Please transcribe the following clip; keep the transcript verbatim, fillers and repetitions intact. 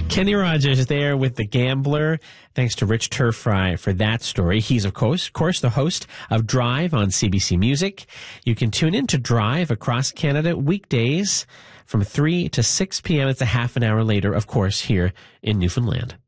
Kenny Rogers there with The Gambler. Thanks to Rich Turfry for that story. He's, of course, of course, the host of Drive on C B C Music. You can tune in to Drive across Canada weekdays from three to six p.m. It's a half an hour later, of course, here in Newfoundland.